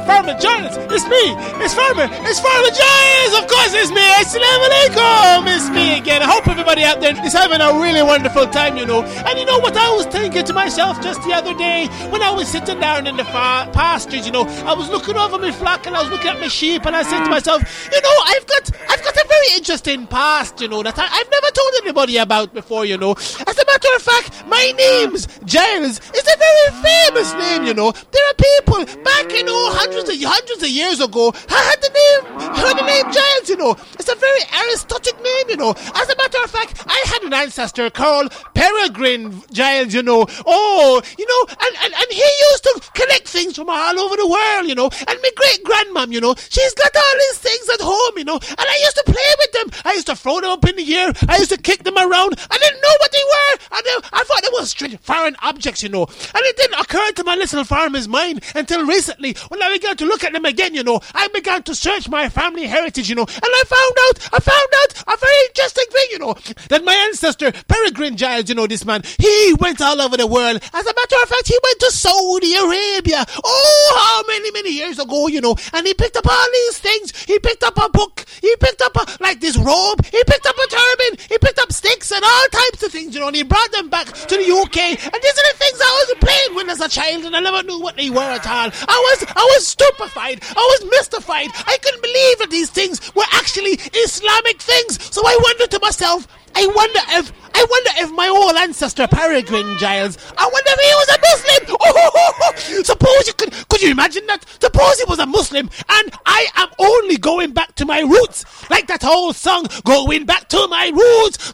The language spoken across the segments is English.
with Farmer Giles. It's me. It's Farmer Giles. Of course, it's me. Assalamu alaikum. It's me again. I hope everybody out there is having a really wonderful time, you know. And you know what I was thinking to myself just the other day when I was sitting down in the pastures, you know. I was looking over my flock and I was looking at my sheep and I said to myself, you know, I've got a very interesting past, you know, that I've never told anybody about before, you know. As a matter of fact, my name's Giles. It's a very famous name, you know. There are people back, you know, hundreds of years ago had the name Giles, you know. It's a very aristocratic name, you know. As a matter of fact, I had an ancestor called Peregrine Giles, you know. Oh, you know, and he used to collect things from all over the world, you know. And my great-grandmom, you know, she's got all these things at home, you know. And I used to play with them. I used to throw them up in the air. I used to kick them around. I didn't know what they were. I thought they were strange foreign objects, you know. And it didn't occur to my little farmer's mind until recently when I began to look at them again, you know. I began to search my family heritage, you know. And I found out a very interesting thing, you know. That my ancestor, Peregrine Giles, you know, this man, he went all over the world. As a matter of fact, he went to Saudi Arabia. Oh, how many years ago, you know. And he picked up all these things. He picked up a book. He picked up this robe. He picked up a turban. He picked up sticks and all types of things, you know. And he brought them back to the UK. And these are the things I was playing with as a child, and I never knew what they were at all. I was stupefied. I was mystified. I couldn't believe that these things were actually Islamic things. So I wondered to myself, I wonder if my old ancestor Peregrine Giles, I wonder if he was a Muslim. Oh, suppose you could you imagine that? Suppose he was a Muslim and I am only going back to my roots. Like that whole song, going back to my roots.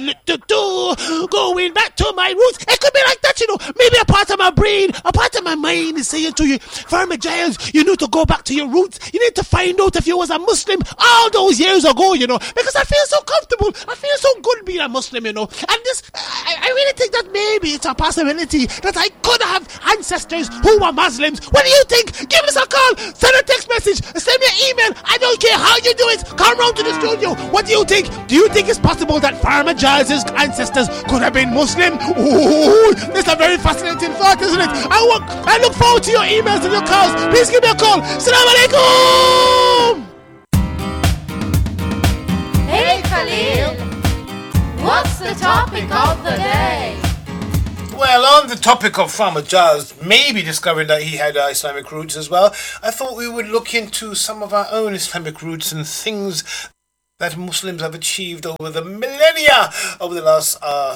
Going back to my roots. It could be like that, you know. Maybe a part of my brain, a part of my mind is saying to you, Farmer Giles, you need to go back to your roots. You need to find out if you was a Muslim all those years ago, you know. Because I feel so comfortable. I feel so good being a Muslim, you know. And this, I really think that maybe it's a possibility that I could have ancestors who were Muslims. What do you think? Give us a call, send a text message, send me an email. I don't care how you do it. Come round to the studio. What do you think? Do you think it's possible that Farmer Giles' ancestors could have been Muslim? Ooh, that's a very fascinating thought, isn't it? I look forward to your emails and your calls. Please give me a call. Assalamu alaikum. Hey Khalil, what's the topic of the day? Well, on the topic of Farmer Giles maybe discovering that he had Islamic roots as well, I thought we would look into some of our own Islamic roots and things that Muslims have achieved over the millennia, over the last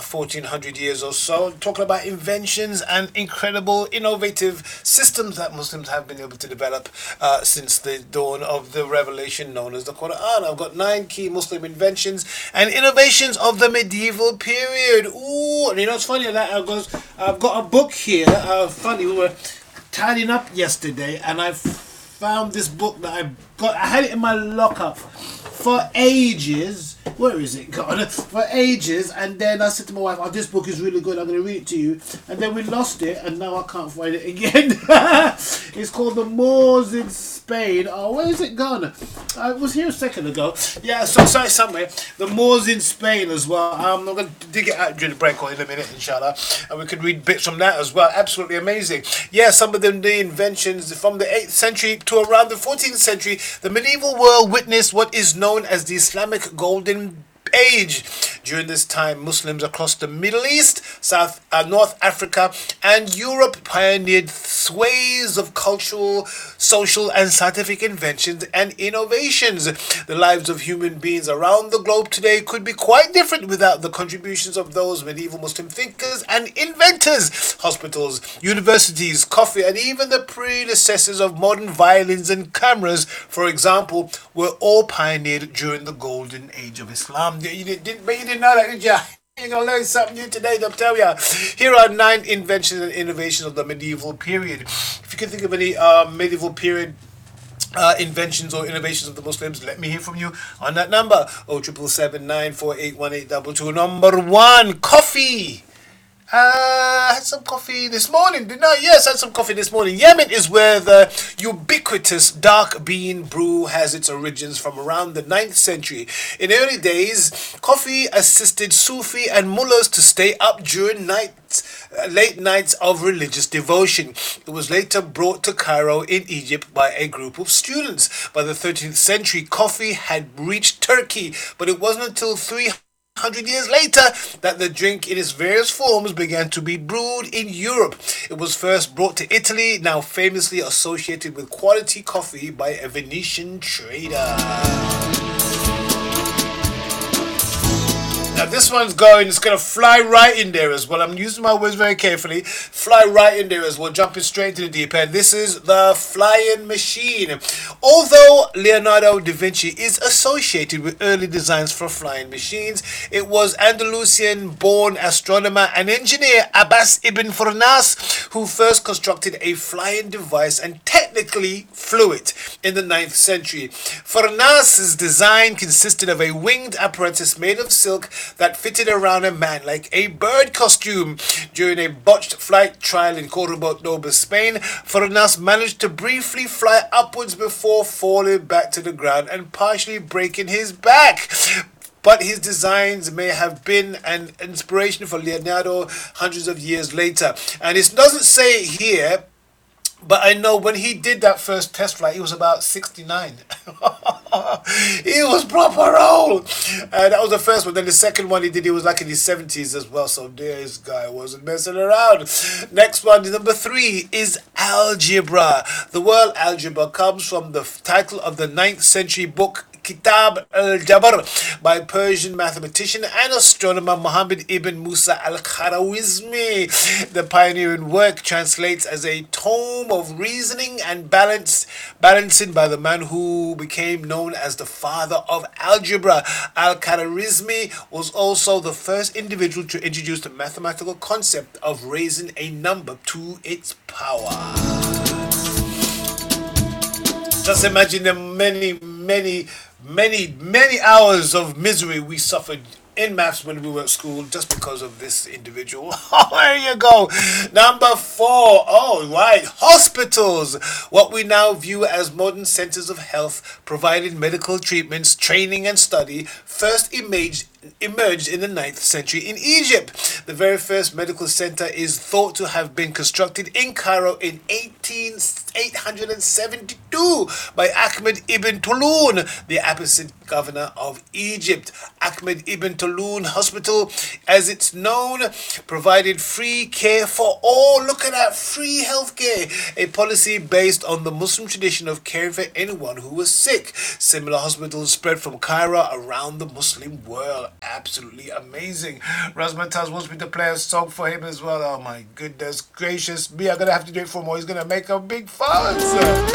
1400 years or so, talking about inventions and incredible innovative systems that Muslims have been able to develop since the dawn of the revelation known as the Quran. I've got 9 key Muslim inventions and innovations of the medieval period. Ooh, and you know it's funny that I've got a book here. Funny, we were tidying up yesterday and I found this book that I had it in my lockup for ages. Where is it gone? For ages, and then I said to my wife, "Oh, this book is really good. I'm going to read it to you." And then we lost it, and now I can't find it again. It's called The Moors in Spain. Oh, where is it gone? It was here a second ago. Yeah, so sorry, somewhere. The Moors in Spain as well. I'm going to dig it out during the break or in a minute, inshallah, and we could read bits from that as well. Absolutely amazing. Yeah, some of them the inventions from the 8th century to around the 14th century. The medieval world witnessed what is known as the Islamic Golden Age. During this time, Muslims across the Middle East, North Africa, and Europe pioneered swathes of cultural, social, and scientific inventions and innovations. The lives of human beings around the globe today could be quite different without the contributions of those medieval Muslim thinkers and inventors. Hospitals, universities, coffee, and even the predecessors of modern violins and cameras, for example, were all pioneered during the Golden Age of Islam. You didn't know that, did you? You're going to learn something new today, I'll tell you. Here are 9 inventions and innovations of the medieval period. If you can think of any medieval period inventions or innovations of the Muslims, let me hear from you on that number. 0779481822. Number 1, coffee. I had some coffee this morning, didn't I? Yes, I had some coffee this morning. Yemen is where the ubiquitous dark bean brew has its origins from around the 9th century. In early days, coffee assisted Sufi and mullahs to stay up during late nights of religious devotion. It was later brought to Cairo in Egypt by a group of students. By the 13th century, coffee had reached Turkey, but it wasn't until 300 years later that the drink in its various forms began to be brewed in Europe. It was first brought to Italy, now famously associated with quality coffee by a Venetian trader. Now this one's it's going to fly right in there as well. I'm using my words very carefully. Fly right in there as well, jumping straight into the deep end. This is the flying machine. Although Leonardo da Vinci is associated with early designs for flying machines, it was Andalusian-born astronomer and engineer Abbas ibn Furnas who first constructed a flying device and technically flew it in the 9th century. Furnas's design consisted of a winged apparatus made of silk that fitted around a man like a bird costume. During a botched flight trial in Cordoba, Spain, Furnas managed to briefly fly upwards before falling back to the ground and partially breaking his back. But his designs may have been an inspiration for Leonardo hundreds of years later. And it doesn't say it here, but I know when he did that first test flight, he was about 69. He was proper old. And that was the first one. Then the second one he was like in his 70s as well. So this guy wasn't messing around. Next one, number 3, is algebra. The word algebra comes from the title of the 9th century book Kitab al-Jabr by Persian mathematician and astronomer Muhammad ibn Musa al-Khwarizmi. The pioneering work translates as a tome of reasoning and balancing by the man who became known as the father of algebra. Al-Khwarizmi was also the first individual to introduce the mathematical concept of raising a number to its power. Just imagine the many hours of misery we suffered in maths when we were at school just because of this individual. There you go. Number 4. Oh, right. Hospitals. What we now view as modern centers of health, providing medical treatments, training and study, first emerged in the 9th century in Egypt. The very first medical center is thought to have been constructed in Cairo in 872 by Ahmed ibn Tulun, the Abbasid governor of Egypt. Ahmed ibn Tulun Hospital, as it's known, provided free care for all. Look at that, free healthcare, a policy based on the Muslim tradition of caring for anyone who was sick. Similar hospitals spread from Cairo around the Muslim world. Absolutely amazing. Razmataz wants me to play a song for him as well. Oh my goodness gracious me, I'm gonna have to do it for more. He's gonna make a big fuss.